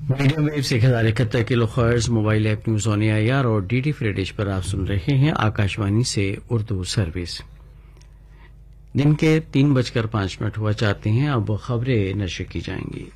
Medium view سے 1071 کلو hertz mobile app news on AIR اور DD free dish پر آپ سن رہے ہیں آکاشوانی سے اردو سروس۔ دن کے 3:05 ہوا چاہتے ہیں، اب خبریں نشر کی جائیں گی۔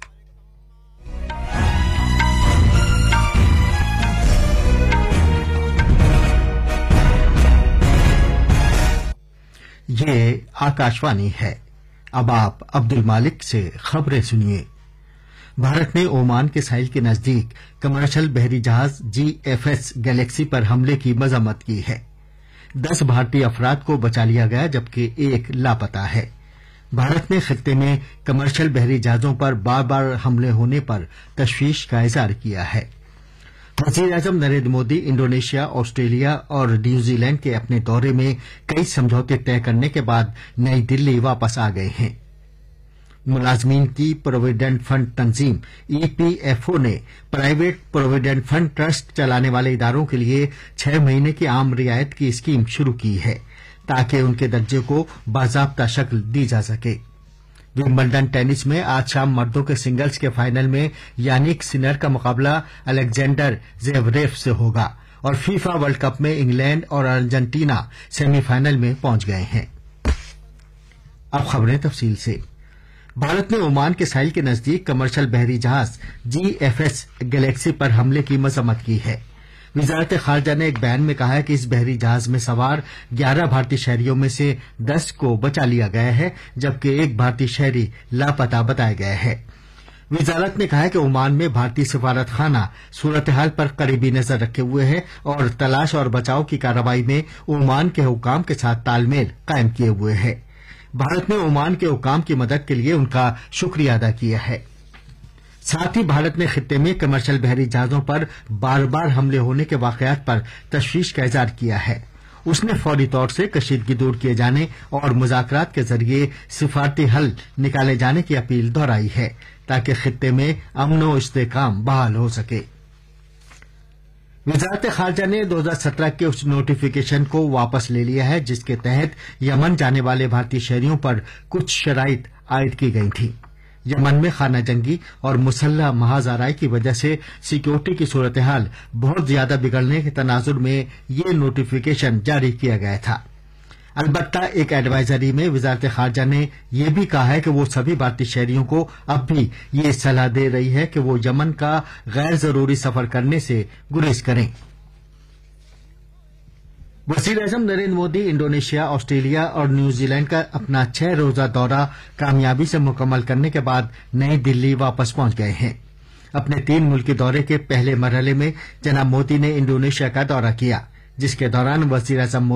یہ آکاشوانی ہے۔ اب آپ عبد المالک سے خبریں سنیے۔ بھارت نے عمان کے ساحل کے نزدیک کمرشل بحری جہاز GFS گلیکسی پر حملے کی مذمت کی ہے۔ 10 بھارتی افراد کو بچا لیا گیا جبکہ ایک لاپتہ ہے۔ بھارت نے خطے میں کمرشل بحری جہازوں پر بار بار حملے ہونے پر تشویش کا اظہار کیا ہے۔ وزیر اعظم نریندر مودی انڈونیشیا، آسٹریلیا اور نیوزی لینڈ کے اپنے دورے میں کئی سمجھوتے طے کرنے کے بعد نئی دلی واپس آ گئے ہیں۔ ملازمین کی پروویڈنٹ فنڈ تنظیم EPFO نے پرائیویٹ پروویڈنٹ فنڈ ٹرسٹ چلانے والے اداروں کے لیے 6 مہینے کی عام رعایت کی اسکیم شروع کی ہے تاکہ ان کے درجے کو باضابطہ شکل دی جا سکے۔ ومبلڈن ٹینس میں آج شام مردوں کے سنگلز کے فائنل میں یانک سنر کا مقابلہ الیگزینڈر زیوریف سے ہوگا اور فیفا ورلڈ کپ میں انگلینڈ اور ارجنٹینا سیمی فائنل میں پہنچ گئے ہیں۔ اب خبریں تفصیل سے۔ بھارت نے عمان کے ساحل کے نزدیک کمرشل بحری جہاز GFS گلیکسی پر حملے کی مذمت کی ہے۔ وزارت خارجہ نے ایک بیان میں کہا ہے کہ اس بحری جہاز میں سوار 11 بھارتی شہریوں میں سے 10 کو بچا لیا گیا ہے جبکہ ایک بھارتی شہری لاپتہ بتایا گیا ہے۔ وزارت نے کہا ہے کہ عمان میں بھارتی سفارت خانہ صورتحال پر قریبی نظر رکھے ہوئے ہے اور تلاش اور بچاؤ کی کارروائی میں عمان کے حکام کے ساتھ تال میل قائم کیے ہوئے ہے۔ بھارت نے عمان کے حکام کی مدد کے لیے ان کا شکریہ ادا کیا ہے۔ ساتھ ہی بھارت نے خطے میں کمرشل بحری جہازوں پر بار بار حملے ہونے کے واقعات پر تشویش کا اظہار کیا ہے۔ اس نے فوری طور سے کشیدگی دور کیے جانے اور مذاکرات کے ذریعے سفارتی حل نکالے جانے کی اپیل دہرائی ہے تاکہ خطے میں امن و استحکام بحال ہو سکے۔ وزارت خارجہ نے 2017 کے اس نوٹیفیکیشن کو واپس لے لیا ہے جس کے تحت یمن جانے والے بھارتی شہریوں پر کچھ شرائط عائد کی گئی تھیں۔ یمن میں خانہ جنگی اور مسلح محاذ آرائی کی وجہ سے سیکورٹی کی صورتحال بہت زیادہ بگڑنے کے تناظر میں یہ نوٹیفیکیشن جاری کیا گیا تھا۔ البتہ ایک ایڈوائزری میں وزارت خارجہ نے یہ بھی کہا ہے کہ وہ سبھی بھارتی شہریوں کو اب بھی یہ صلاح دے رہی ہے کہ وہ یمن کا غیر ضروری سفر کرنے سے گریز کریں۔ وزیر اعظم نریندر مودی انڈونیشیا، آسٹریلیا اور نیوزی لینڈ کا اپنا 6 روزہ دورہ کامیابی سے مکمل کرنے کے بعد نئی دلی واپس پہنچ گئے ہیں۔ اپنے 3 ملکی دورے کے پہلے مرحلے میں جناب مودی نے انڈونیشیا کا دورہ کیا جس کے دوران وزیر اعظم